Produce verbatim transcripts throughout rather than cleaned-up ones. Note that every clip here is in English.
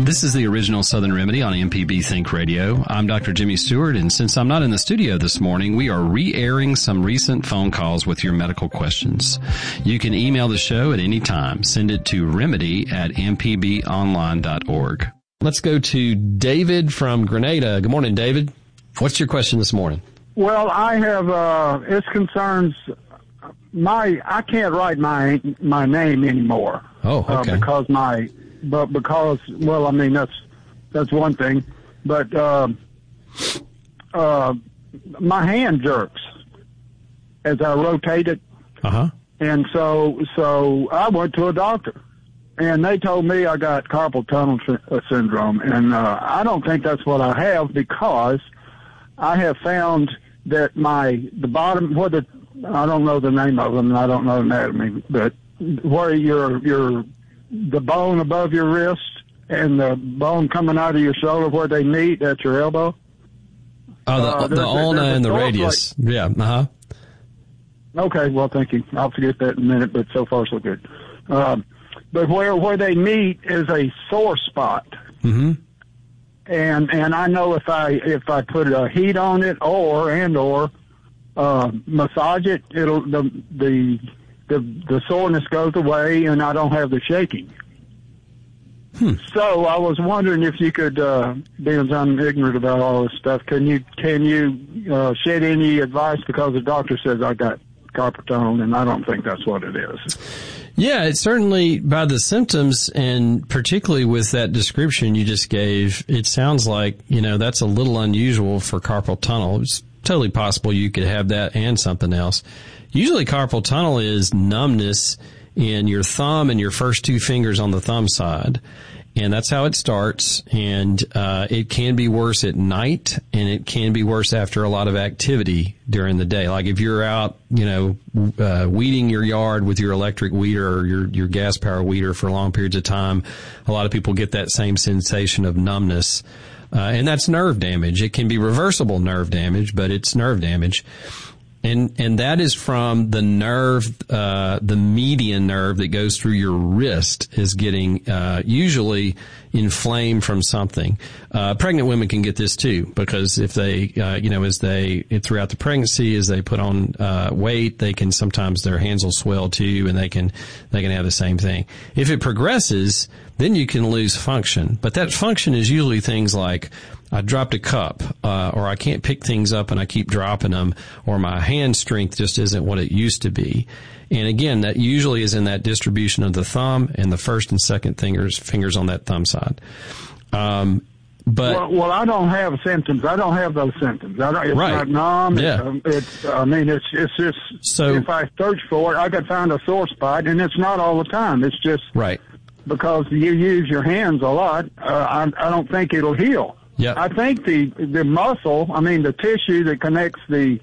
This is the original Southern Remedy on M P B Think Radio. I'm Doctor Jimmy Stewart, and since I'm not in the studio this morning, we are re-airing some recent phone calls with your medical questions. You can email the show at any time. Send it to remedy at m p b online dot org. Let's go to David from Grenada. Good morning, David. What's your question this morning? Well, I have, uh, it concerns my, I can't write my, my name anymore. Oh, okay. Uh, because my, but because, well, I mean, that's, that's one thing, but, uh, uh, my hand jerks as I rotate it. Uh-huh. And so, so I went to a doctor. And they told me I got carpal tunnel sy- syndrome, and uh, I don't think that's what I have, because I have found that my the bottom, where the I don't know the name of them, and I don't know anatomy, but where your your the bone above your wrist and the bone coming out of your shoulder, where they meet at your elbow. Oh, the, uh, the ulna and the radius. Like, yeah. Uh huh. Okay. Well, thank you. I'll forget that in a minute, but so far so good. Um, But where where they meet is a sore spot, mm-hmm. and and I know if I if I put a heat on it or and or uh, massage it, it'll the the the the soreness goes away, and I don't have the shaking. Hmm. So I was wondering if you could, uh, being I'm ignorant about all this stuff, can you can you uh, shed any advice, because the doctor says I got carpal tunnel, and I don't think that's what it is. Yeah, it's certainly by the symptoms, and particularly with that description you just gave, it sounds like, you know, that's a little unusual for carpal tunnel. It's totally possible you could have that and something else. Usually carpal tunnel is numbness in your thumb and your first two fingers on the thumb side. And that's how it starts, and uh it can be worse at night, and it can be worse after a lot of activity during the day. Like if you're out, you know, uh weeding your yard with your electric weeder or your your gas power weeder for long periods of time, a lot of people get that same sensation of numbness. Uh and that's nerve damage. It can be reversible nerve damage, but it's nerve damage. And, and that is from the nerve, uh, the median nerve that goes through your wrist is getting, uh, usually inflamed from something. Uh, pregnant women can get this too, because if they, uh, you know, as they, throughout the pregnancy, as they put on, uh, weight, they can sometimes their hands will swell too, and they can, they can have the same thing. If it progresses, then you can lose function. But that function is usually things like, I dropped a cup, uh, or I can't pick things up and I keep dropping them, or my hand strength just isn't what it used to be. And again, that usually is in that distribution of the thumb and the first and second fingers, fingers on that thumb side. Um, but well, well, I don't have symptoms. I don't have those symptoms. I don't, it's right. not numb. Yeah. It's, it's, I mean, it's, it's just, so, if I search for it, I could find a sore spot, and it's not all the time. It's just right. because you use your hands a lot. Uh, I, I don't think it'll heal. Yeah. I think the the muscle, I mean the tissue that connects the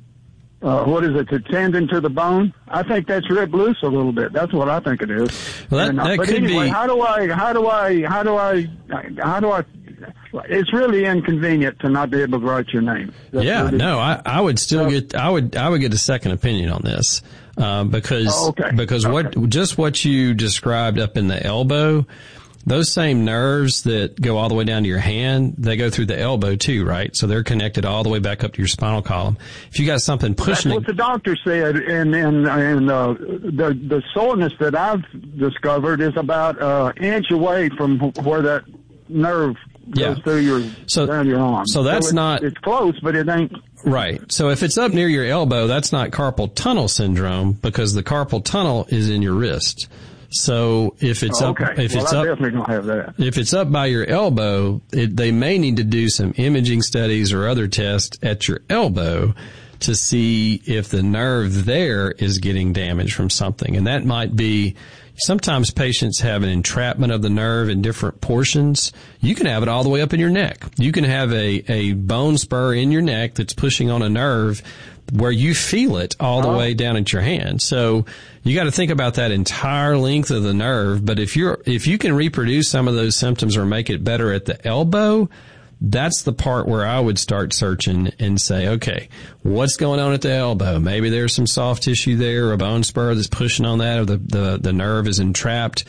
uh, what is it, the tendon to the bone, I think that's ripped loose a little bit. That's what I think it is. Well, that, and, that but could anyway, be. how do I? How do I? How do I? How do I? It's really inconvenient to not be able to write your name. That's yeah, really, no, I, I would still uh, get. I would. I would get a second opinion on this uh, because oh, okay. because okay. what just what you described up in the elbow. Those same nerves that go all the way down to your hand, they go through the elbow too, right? So they're connected all the way back up to your spinal column. If you got something pushing, that's what the doctor said, and and and uh, the the soreness that I've discovered is about uh, an inch away from where that nerve goes yeah. through your so, down your arm. So that's so it's, not it's close, but it ain't right. So if it's up near your elbow, that's not carpal tunnel syndrome, because the carpal tunnel is in your wrist. So if it's oh, up, okay. if well, it's I up, definitely don't have that. If it's up by your elbow, it, they may need to do some imaging studies or other tests at your elbow to see if the nerve there is getting damaged from something. And that might be, sometimes patients have an entrapment of the nerve in different portions. You can have it all the way up in your neck. You can have a, a bone spur in your neck that's pushing on a nerve where you feel it all the oh. way down at your hand. So you got to think about that entire length of the nerve. But if you're, if you can reproduce some of those symptoms or make it better at the elbow, that's the part where I would start searching and say, okay, what's going on at the elbow? Maybe there's some soft tissue there, or a bone spur that's pushing on that, or the, the, the nerve is entrapped.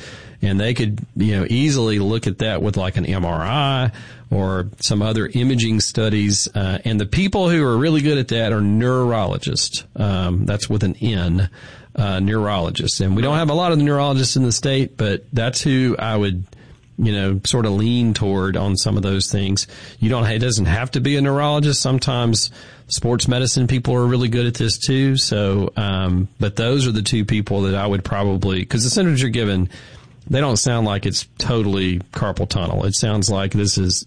And they could, you know, easily look at that with like an M R I or some other imaging studies. Uh, and the people who are really good at that are neurologists. Um, that's with an N, uh, neurologists. And we don't have a lot of neurologists in the state, but that's who I would, you know, sort of lean toward on some of those things. You don't, it doesn't have to be a neurologist. Sometimes sports medicine people are really good at this too. So, um, but those are the two people that I would probably, because the symptoms you're given, they don't sound like it's totally carpal tunnel. It sounds like this is